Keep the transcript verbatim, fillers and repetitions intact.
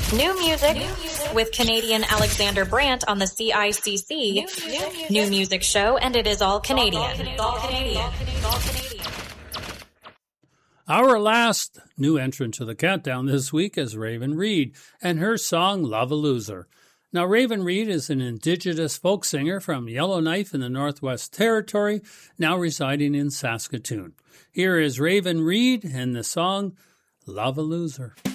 New music, New music with Canadian Alexander Brandt on the C I C C New Music, New music Show, and it is all Canadian. It's all Canadian. It's all Canadian. Our last new entrant to the countdown this week is Raven Reed and her song Love a Loser. Now, Raven Reed is an Indigenous folk singer from Yellowknife in the Northwest Territory, now residing in Saskatoon. Here is Raven Reed and the song Love a Loser.